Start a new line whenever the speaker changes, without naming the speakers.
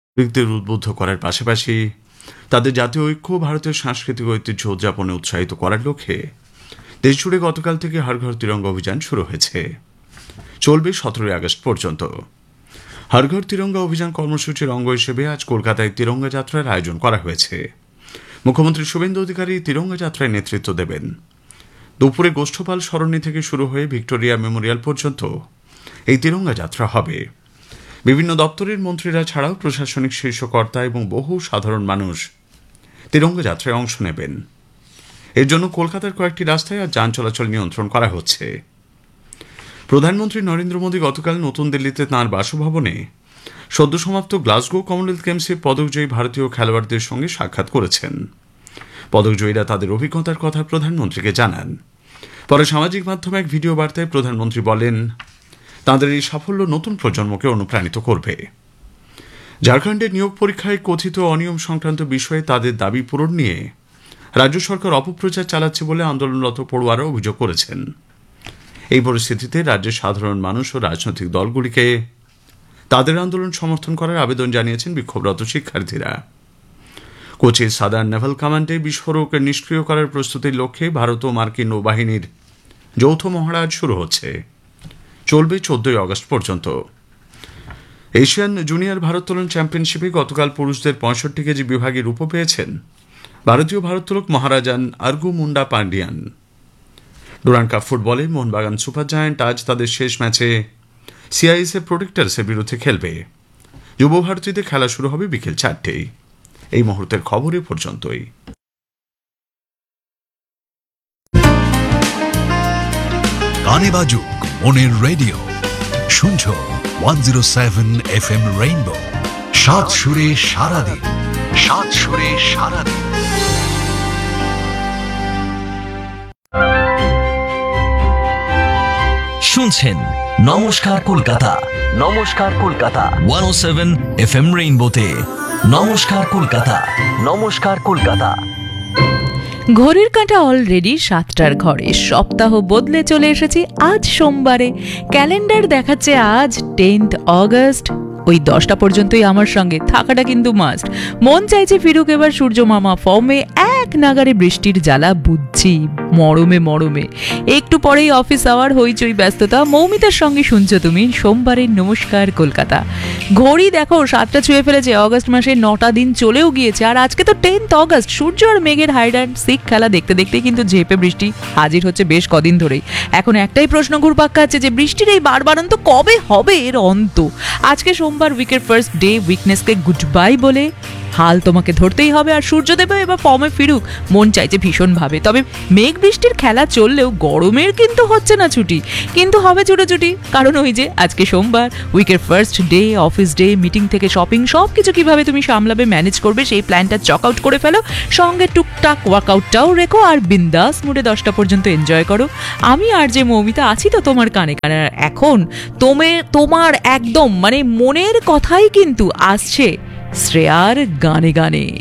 ব্যক্তিদের উদ্বুদ্ধ করার পাশাপাশি তাদের জাতীয় ঐক্য ভারতের সাংস্কৃতিক ঐতিহ্য উদযাপনে উৎসাহিত করার লক্ষ্যে দেশজুড়ে গতকাল থেকে হর ঘর তিরঙ্গা অভিযান শুরু হয়েছে। চলবে 17 আগস্ট পর্যন্ত। হর ঘর তিরঙ্গা অভিযান কর্মসূচির অঙ্গ হিসেবে আজ কলকাতায় তিরঙ্গা যাত্রার আয়োজন করা হয়েছে। মুখ্যমন্ত্রী শুভেন্দু অধিকারী তিরঙ্গা যাত্রায় নেতৃত্ব দেবেন। দুপুরে গোষ্ঠপাল সরণি থেকে শুরু হয়ে ভিক্টোরিয়া মেমোরিয়াল পর্যন্ত এই তিরঙ্গা যাত্রা হবে। বিভিন্ন দপ্তরের মন্ত্রীরা ছাড়াও প্রশাসনিক শীর্ষকর্তা এবং বহু সাধারণ মানুষ তিরঙ্গা যাত্রায় অংশ নেবেন। এর জন্য কলকাতার কয়েকটি রাস্তায় আজ যান চলাচল নিয়ন্ত্রণ করা হচ্ছে। প্রধানমন্ত্রী নরেন্দ্র মোদী গতকাল নতুন দিল্লিতে তাঁর বাসভবনে সদ্য সমাপ্ত গ্লাসগো কমনওয়েলথ গেমসে পদকজয়ী ভারতীয় খেলোয়াড়দের সঙ্গে সাক্ষাৎ করেছেন। পদকজয়ীরা তাদের অভিজ্ঞতার কথা প্রধানমন্ত্রীকে জানান। পরে সামাজিক মাধ্যমে এক ভিডিও বার্তায় প্রধানমন্ত্রী বলেন, তাঁদের এই সাফল্য নতুন প্রজন্মকে অনুপ্রাণিত করবে। ঝাড়খণ্ডে নিয়োগ পরীক্ষায় কথিত অনিয়ম সংক্রান্ত বিষয়ে তাদের দাবি পূরণ নিয়ে রাজ্য সরকার অপপ্রচার চালাচ্ছে বলে আন্দোলনরত পড়ুয়ারা অভিযোগ করেছেন। এই পরিস্থিতিতে রাজ্যের সাধারণ মানুষ ও রাজনৈতিক দলগুলিকে তাদের আন্দোলন সমর্থন করার আবেদন জানিয়েছেন বিক্ষোভরত শিক্ষার্থীরা। কোচির সাদার্ন নেভাল কমান্ডে বিস্ফোরক নিষ্ক্রিয় করার প্রস্তুতির লক্ষ্যে ভারত ও মার্কিন নৌবাহিনীর যৌথ মহড়া আজ শুরু হচ্ছে। চলবে 14 আগস্ট পর্যন্ত। এশিয়ান জুনিয়র ভারোত্তোলন চ্যাম্পিয়নশিপে গতকাল পুরুষদের 65 কেজি বিভাগে রূপো পেয়েছেন ভারতীয় ভারোত্তোলক মহারাজান আর্গুমুন্ডা পান্ডিয়ান। ডুরান্ড কাপ ফুটবলে মোহনবাগান সুপার জায়ান্ট আজ তাদের শেষ ম্যাচে সিআইএসএফ প্রোটেক্টার্সের বিরুদ্ধে খেলবে। যুব ভারতীতে খেলা শুরু হবে বিকেল 4টায়। এই মুহূর্তের খবর এ পর্যন্তই।
গানে বাজুক মনের রেডিও, শুনছো 107 FM রেইনবো। সাত সুরে সারাদিন, সাত সুরে সারাদিন।
শুনছেন নমস্কার কলকাতা, নমস্কার কলকাতা 107 FM রেইনবোতে। নমস্কার কলকাতা, নমস্কার কলকাতা।
ঘড়ির কাঁটা অলরেডি 7টার ঘরে। সপ্তাহ বদলে চলে এসেছি আজ সোমবারে। ক্যালেন্ডার দেখাচ্ছে আজ 10 আগস্ট। ওই 10টা পর্যন্তই আমার সঙ্গে থাকাটা কিন্তু মাস্ট। মন চাইছে ফিরুক এবার সূর্য মামা ফর্মে। এক নাগারে বৃষ্টির জ্বালা বুঝছি, মরমে মরমে। একটু পরেই অফিস আওয়ার, হইচই ব্যস্ততা। মৌমিতার সঙ্গে শুনছো তুমি সোমবারের নমস্কার কলকাতা। ঘড়ি দেখো 7টা ছুঁয়ে ফেলেছে। অগস্ট মাসে 9টা দিন চলেও গিয়েছে। আর আজকে তো 10 আগস্ট। সূর্য আর মেঘের হাইড অ্যান্ড সিক খেলা দেখতে দেখতে কিন্তু ঝেপে বৃষ্টি হাজির হচ্ছে বেশ কদিন ধরেই। এখন একটাই প্রশ্ন ঘুরপাক খাচ্ছে যে বৃষ্টির এই বারবারন্ত কবে হবে এর অন্ত। আজকে সোমবার, উইকের ফার্স্ট ডে। উইকনেসকে গুড বাই বলে হাল তোমাকে ধরতেই হবে। আর সূর্যদেব এবার ফর্মে ফিরুক, মন চাইছে ভীষণভাবে। তবে মেঘ বৃষ্টির খেলা চললেও গরমের কিন্তু হচ্ছে না ছুটি, কিন্তু হবে ছুটোছুটি। কারণ ওই যে আজকে সোমবার, উইকের first day, office day, meeting থেকে শপিং, সব কিছু কিভাবে তুমি সামলাবে, ম্যানেজ করবে সেই প্ল্যানটা চক আউট করে ফেলো। সঙ্গে টুকটাক ওয়ার্কআউটটাও রেখো আর বিন্দাস মুডে 10টা পর্যন্ত এনজয় করো। আমি আর যে মৌমিতা আছি তো তোমার কানে কানে। এখন তোমার একদম মানে মনের কথাই কিন্তু আসছে শ্রেয়ার গানে গানে।